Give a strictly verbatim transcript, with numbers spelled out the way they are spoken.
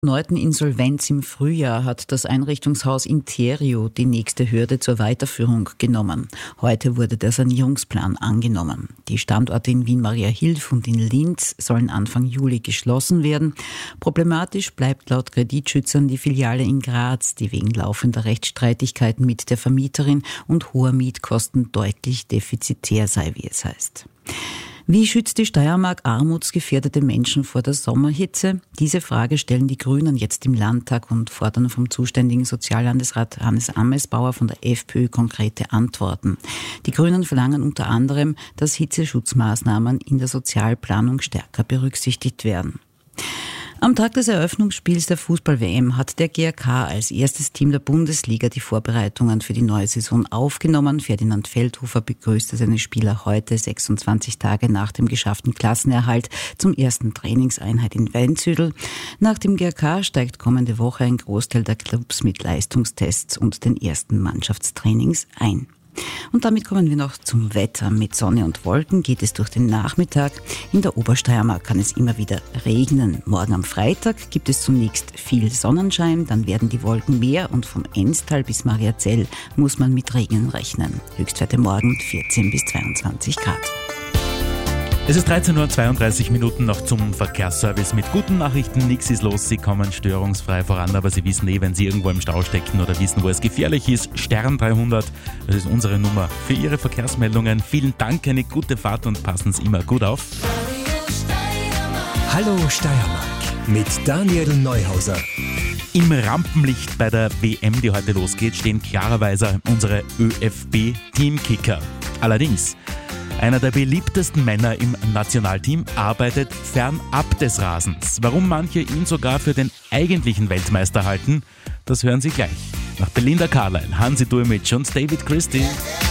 Erneuten Insolvenz im Frühjahr hat das Einrichtungshaus Interio die nächste Hürde zur Weiterführung genommen. Heute wurde der Sanierungsplan angenommen. Die Standorte in Wien-Mariahilf und in Linz sollen Anfang Juli geschlossen werden. Problematisch bleibt laut Kreditschützern die Filiale in Graz, die wegen laufender Rechtsstreitigkeiten mit der Vermieterin und hoher Mietkosten deutlich defizitär sei, wie es heißt. Wie schützt die Steiermark armutsgefährdete Menschen vor der Sommerhitze? Diese Frage stellen die Grünen jetzt im Landtag und fordern vom zuständigen Soziallandesrat Hannes Amesbauer von der FPÖ konkrete Antworten. Die Grünen verlangen unter anderem, dass Hitzeschutzmaßnahmen in der Sozialplanung stärker berücksichtigt werden. Am Tag des Eröffnungsspiels der Fußball-W M hat der G A K als erstes Team der Bundesliga die Vorbereitungen für die neue Saison aufgenommen. Ferdinand Feldhofer begrüßte seine Spieler heute, sechsundzwanzig Tage nach dem geschafften Klassenerhalt, zum ersten Trainingseinheit in Weinzüdel. Nach dem G A K steigt kommende Woche ein Großteil der Clubs mit Leistungstests und den ersten Mannschaftstrainings ein. Und damit kommen wir noch zum Wetter. Mit Sonne und Wolken geht es durch den Nachmittag. In der Obersteiermark kann es immer wieder regnen. Morgen am Freitag gibt es zunächst viel Sonnenschein, dann werden die Wolken mehr und vom Enstal bis Mariazell muss man mit Regen rechnen. Höchstwerte morgen vierzehn bis zweiundzwanzig Grad. Es ist dreizehn Uhr zweiunddreißig Minuten noch zum Verkehrsservice mit guten Nachrichten. Nichts ist los, Sie kommen störungsfrei voran, aber Sie wissen eh, wenn Sie irgendwo im Stau stecken oder wissen, wo es gefährlich ist, Stern dreihundert, das ist unsere Nummer für Ihre Verkehrsmeldungen. Vielen Dank, eine gute Fahrt und passen Sie immer gut auf. Hallo Steiermark mit Daniel Neuhauser. Im Rampenlicht bei der W M, die heute losgeht, stehen klarerweise unsere ÖFB-Teamkicker. Allerdings, einer der beliebtesten Männer im Nationalteam arbeitet fernab des Rasens. Warum manche ihn sogar für den eigentlichen Weltmeister halten, das hören Sie gleich. Nach Belinda Carlisle, Hansi Duemic und David Christie.